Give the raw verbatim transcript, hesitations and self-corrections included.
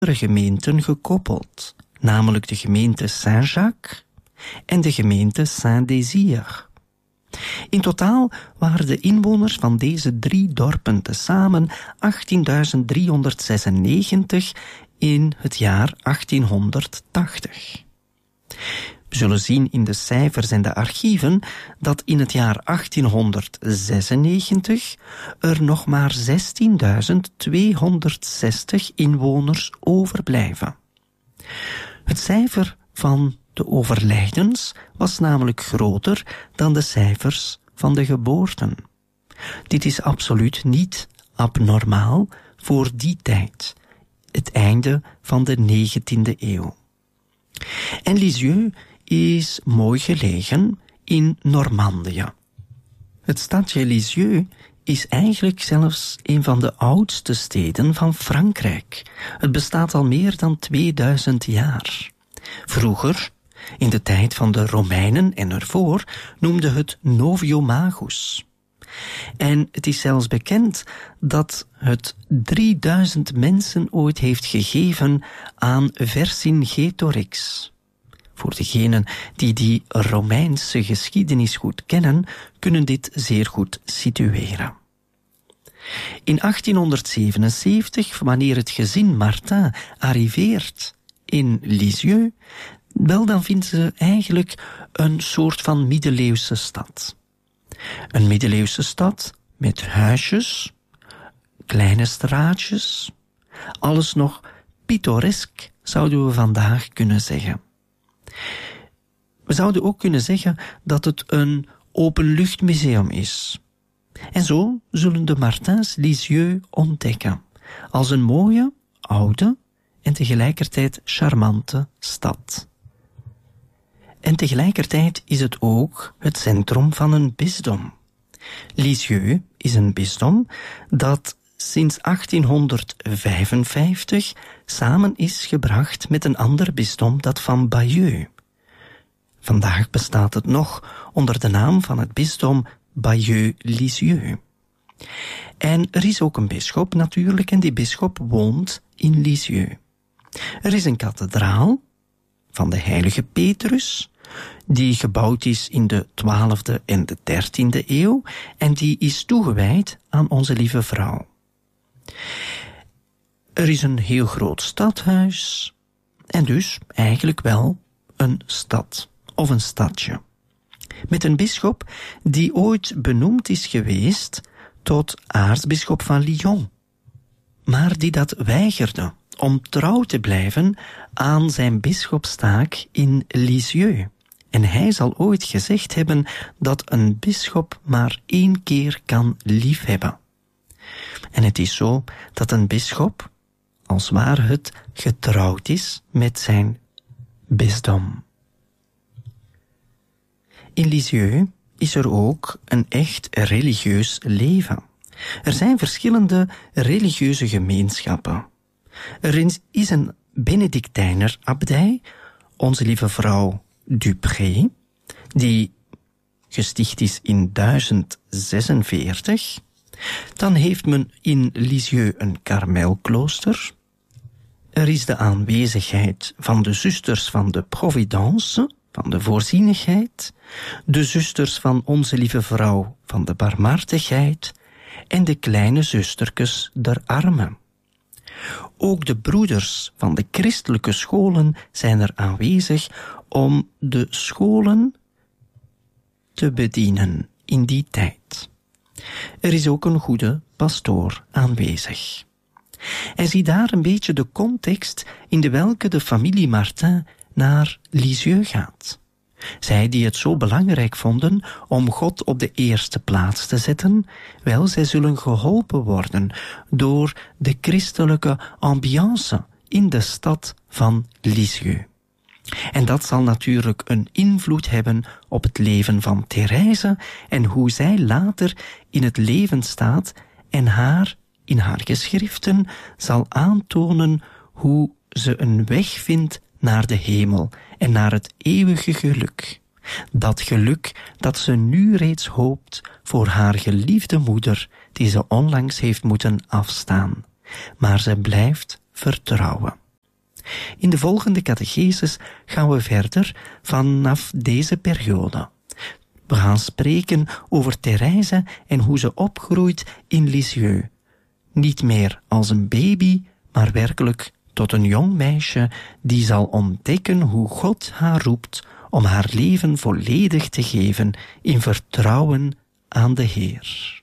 gemeenten gekoppeld, namelijk de gemeente Saint-Jacques en de gemeente Saint-Désir. In totaal waren de inwoners van deze drie dorpen tezamen achttienduizend driehonderdzesennegentig in het jaar achttienhonderdtachtig. We zullen zien in de cijfers en de archieven dat in het jaar achttienhonderdzesennegentig er nog maar zestienduizend tweehonderdzestig inwoners overblijven. Het cijfer van de overlijdens was namelijk groter dan de cijfers van de geboorten. Dit is absoluut niet abnormaal voor die tijd, het einde van de negentiende eeuw. En Lisieux is mooi gelegen in Normandië. Het stadje Lisieux is eigenlijk zelfs een van de oudste steden van Frankrijk. Het bestaat al meer dan tweeduizend jaar. Vroeger, in de tijd van de Romeinen en ervoor, noemde het Noviomagus. En het is zelfs bekend dat het drieduizend mensen ooit heeft gegeven aan Vercingetorix. Voor degenen die die Romeinse geschiedenis goed kennen, kunnen dit zeer goed situeren. In achttienhonderdzevenenzeventig, wanneer het gezin Martin arriveert in Lisieux, wel dan vinden ze eigenlijk een soort van middeleeuwse stad. Een middeleeuwse stad met huisjes, kleine straatjes, alles nog pittoresk, zouden we vandaag kunnen zeggen. We zouden ook kunnen zeggen dat het een openluchtmuseum is. En zo zullen de Martins Lisieux ontdekken, als een mooie, oude en tegelijkertijd charmante stad. En tegelijkertijd is het ook het centrum van een bisdom. Lisieux is een bisdom dat sinds achttienhonderdvijfenvijftig samen is gebracht met een ander bisdom, dat van Bayeux. Vandaag bestaat het nog onder de naam van het bisdom Bayeux-Lisieux. En er is ook een bisschop natuurlijk, en die bisschop woont in Lisieux. Er is een kathedraal van de heilige Petrus, die gebouwd is in de twaalfde en de dertiende eeuw, en die is toegewijd aan onze lieve vrouw. Er is een heel groot stadhuis, en dus eigenlijk wel een stad, of een stadje. Met een bisschop die ooit benoemd is geweest tot aartsbisschop van Lyon, maar die dat weigerde om trouw te blijven aan zijn bisschopstaak in Lisieux. En hij zal ooit gezegd hebben dat een bisschop maar één keer kan liefhebben. En het is zo dat een bisschop, als waar het, getrouwd is met zijn bisdom. In Lisieux is er ook een echt religieus leven. Er zijn verschillende religieuze gemeenschappen. Er is een Benedictijner abdij, onze lieve vrouw Dupré, die gesticht is in duizend zesenveertig. Dan heeft men in Lisieux een Karmelklooster. Er is de aanwezigheid van de zusters van de Providence, van de voorzienigheid, de zusters van onze lieve vrouw van de barmhartigheid en de kleine zusterkes der armen. Ook de broeders van de christelijke scholen zijn er aanwezig om de scholen te bedienen in die tijd. Er is ook een goede pastoor aanwezig. En zie daar een beetje de context in de welke de familie Martin naar Lisieux gaat. Zij die het zo belangrijk vonden om God op de eerste plaats te zetten, wel, zij zullen geholpen worden door de christelijke ambiance in de stad van Lisieux. En dat zal natuurlijk een invloed hebben op het leven van Therese en hoe zij later in het leven staat en haar in haar geschriften zal aantonen hoe ze een weg vindt naar de hemel en naar het eeuwige geluk. Dat geluk dat ze nu reeds hoopt voor haar geliefde moeder, die ze onlangs heeft moeten afstaan. Maar ze blijft vertrouwen. In de volgende catechesis gaan we verder vanaf deze periode. We gaan spreken over Therese en hoe ze opgroeit in Lisieux. Niet meer als een baby, maar werkelijk tot een jong meisje die zal ontdekken hoe God haar roept om haar leven volledig te geven in vertrouwen aan de Heer.